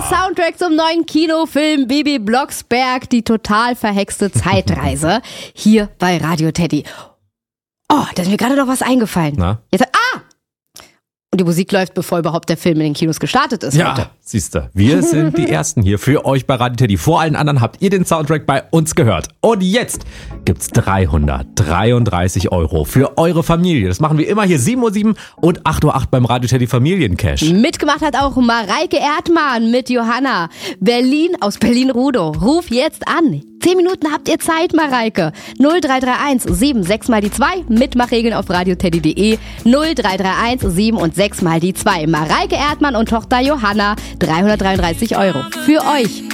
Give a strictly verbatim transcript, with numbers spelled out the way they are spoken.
Soundtrack zum neuen Kinofilm Bibi Blocksberg, die total verhexte Zeitreise, hier bei Radio Teddy. Oh, da ist mir gerade noch was eingefallen. Na? Jetzt, ah! Und die Musik läuft, bevor überhaupt der Film in den Kinos gestartet ist. Ja, heute. siehst du, wir sind die Ersten hier für euch bei Radio Teddy. Vor allen anderen habt ihr den Soundtrack bei uns gehört. Und jetzt gibt's dreihundertdreiunddreißig Euro für eure Familie. Das machen wir immer hier sieben Uhr sieben und acht Uhr acht beim Radio Teddy Familiencash. Mitgemacht hat auch Mareike Erdmann mit Johanna. Berlin aus Berlin-Rudow. Ruf jetzt an. Zehn Minuten habt ihr Zeit, Mareike. null drei drei eins sieben sechs mal die zwei. Mitmachregeln auf radioteddy punkt de. null drei drei eins sieben und sechs mal die zwei. Mareike Erdmann und Tochter Johanna. dreihundertdreiunddreißig Euro für euch.